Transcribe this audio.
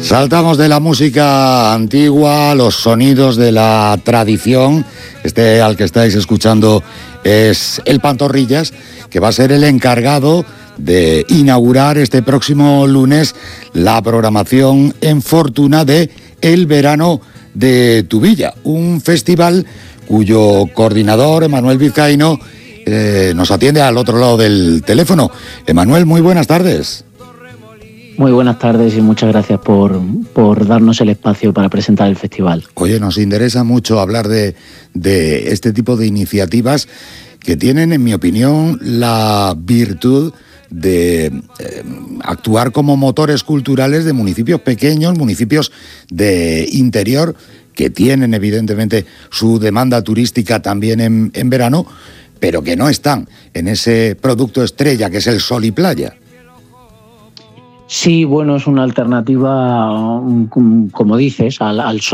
Saltamos de la música antigua, los sonidos de la tradición. Este al que estáis escuchando es el Pantorrillas, que va a ser el encargado de inaugurar este próximo lunes la programación en Fortuna de El Verano de tu Villa, un festival cuyo coordinador, Emanuel Vizcaíno, nos atiende al otro lado del teléfono. Emanuel, muy buenas tardes. Muy buenas tardes y muchas gracias por darnos el espacio para presentar el festival. Oye, nos interesa mucho hablar de este tipo de iniciativas que tienen, en mi opinión, la virtud de actuar como motores culturales de municipios pequeños, municipios de interior, que tienen evidentemente su demanda turística también en verano, pero que no están en ese producto estrella que es el sol y playa. Sí, bueno, es una alternativa, como dices, al sol